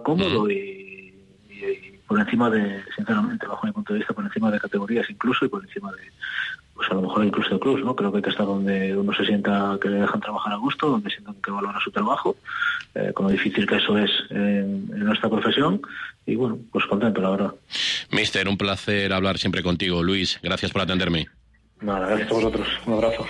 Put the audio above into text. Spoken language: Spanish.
cómodo y por encima de, sinceramente, bajo mi punto de vista, por encima de categorías incluso y por encima de, pues a lo mejor incluso de clubs, ¿no? Creo que hay que estar donde uno se sienta que le dejan trabajar a gusto, donde sientan que valora su trabajo, con lo difícil que eso es en nuestra profesión, y bueno, pues contento, la verdad. Míster, un placer hablar siempre contigo. Luis, gracias por atenderme. Nada, gracias a vosotros. Un abrazo.